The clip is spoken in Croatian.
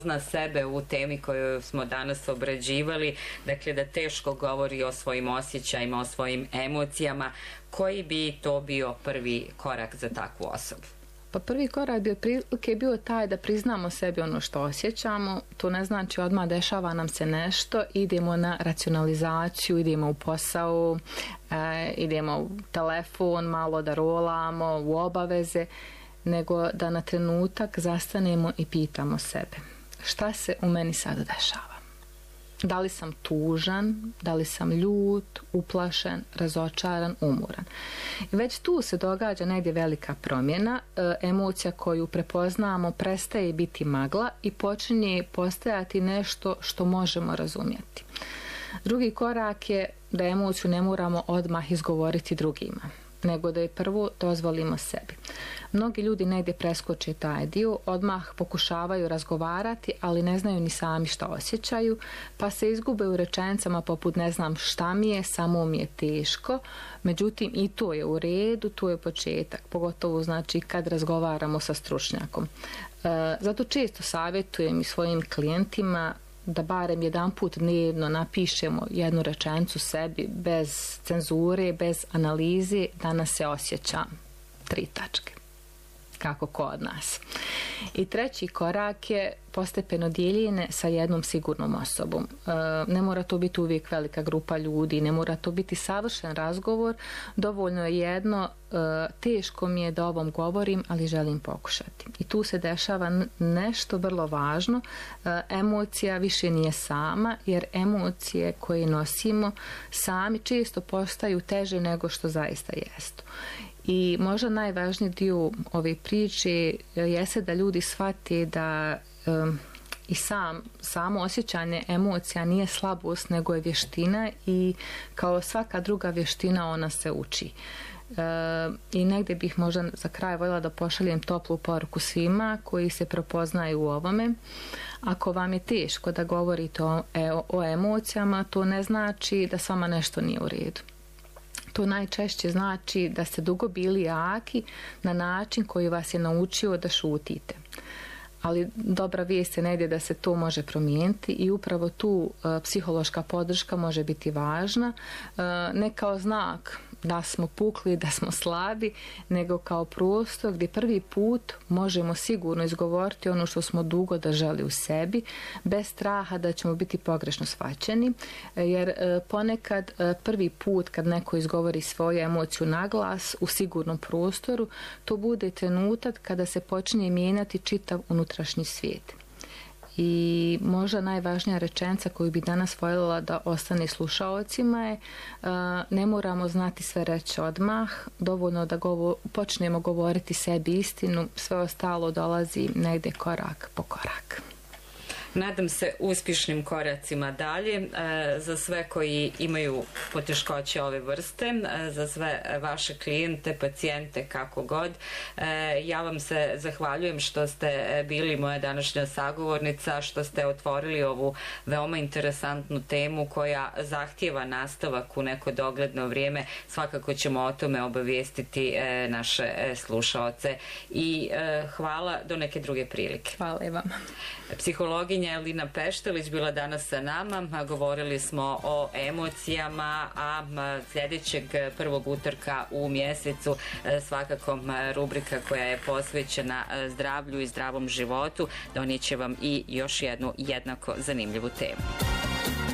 zna sebe u temi koju smo danas obrađivali, dakle da teško govori o svojim osjećajima, o svojim emocijama. Koji bi to bio prvi korak za takvu osobu? Pa prvi korak bi otprilike bio taj da priznamo sebi ono što osjećamo. To ne znači odmah dešava nam se nešto, idemo na racionalizaciju, idemo u posao, idemo u telefon, malo da rolamo, u obaveze, nego da na trenutak zastanemo i pitamo sebe šta se u meni sada dešava. Da li sam tužan, da li sam ljut, uplašen, razočaran, umoran. I već tu se događa negdje velika promjena. Emocija koju prepoznamo prestaje biti magla i počinje postajati nešto što možemo razumjeti. Drugi korak je da emociju ne moramo odmah izgovoriti drugima, nego da je prvo dozvolimo sebi. Mnogi ljudi negdje preskoče taj dio, odmah pokušavaju razgovarati, ali ne znaju ni sami šta osjećaju, pa se izgube u rečenicama poput ne znam šta mi je, samo mi je teško. Međutim, i to je u redu, to je početak, pogotovo znači kad razgovaramo sa stručnjakom. Zato često savjetujem i svojim klijentima da barem jedan put dnevno napišemo jednu rečenicu sebi bez cenzure, bez analize, danas se osjećam. 3 tačke. Kako kod nas. I treći korak je postepeno dijeljenje sa jednom sigurnom osobom. Ne mora to biti uvijek velika grupa ljudi, ne mora to biti savršen razgovor, dovoljno je jedno, teško mi je da ovom govorim, ali želim pokušati. I tu se dešava nešto vrlo važno, emocija više nije sama, jer emocije koje nosimo sami često postaju teže nego što zaista jesu. I možda najvažniji dio ove priče jeste da ljudi shvate da i samo osjećanje emocija nije slabost, nego je vještina i kao svaka druga vještina ona se uči. I negdje bih možda za kraj voljela da pošaljem toplu poruku svima koji se prepoznaju u ovome. Ako vam je teško da govorite o emocijama, to ne znači da s vama nešto nije u redu. To najčešće znači da ste dugo bili jaki na način koji vas je naučio da šutite. Ali dobra vijest je negdje da se to može promijeniti i upravo tu psihološka podrška može biti važna, ne kao znak da smo pukli, da smo slabi, nego kao prostor gdje prvi put možemo sigurno izgovoriti ono što smo dugo držali u sebi, bez straha da ćemo biti pogrešno shvaćeni, jer ponekad prvi put kad neko izgovori svoju emociju na glas u sigurnom prostoru, to bude trenutak kada se počinje mijenjati čitav unutrašnji svijet. I možda najvažnija rečenica koju bi danas voljela da ostane slušaocima je ne moramo znati sve reći odmah, dovoljno da počnemo govoriti sebi istinu, sve ostalo dolazi negdje korak po korak. Nadam se uspješnim koracima dalje za sve koji imaju poteškoće ove vrste, za sve vaše klijente, pacijente, kako god. Ja vam se zahvaljujem što ste bili moja današnja sagovornica, što ste otvorili ovu veoma interesantnu temu koja zahtijeva nastavak u neko dogledno vrijeme. Svakako ćemo o tome obavijestiti naše slušaoce i hvala do neke druge prilike. Hvala i vama. Psihologinja Elina Peštelić bila danas sa nama, govorili smo o emocijama, a sljedećeg prvog utorka u mjesecu svakako rubrika koja je posvećena zdravlju i zdravom životu donijet će vam i još jednu jednako zanimljivu temu.